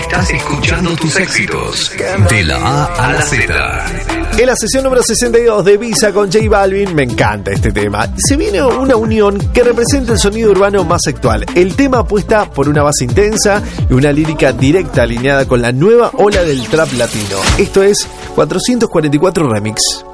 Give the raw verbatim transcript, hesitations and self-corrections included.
Estás escuchando tus éxitos de la A a la Z. En la sesión número sesenta y dos de Visa con J Balvin, me encanta este tema. Se viene una unión que representa el sonido urbano más actual. El tema apuesta por una base intensa y una lírica directa alineada con la nueva ola del trap latino. Esto es cuatrocientos cuarenta y cuatro Remix.